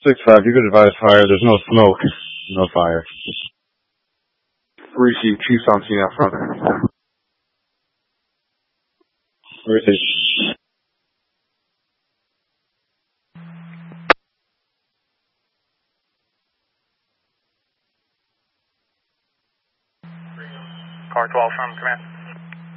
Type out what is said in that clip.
6-5, you could advise fire. There's no smoke, no fire. Receive, Chiefs on scene out front. Receive. Car 12 from command.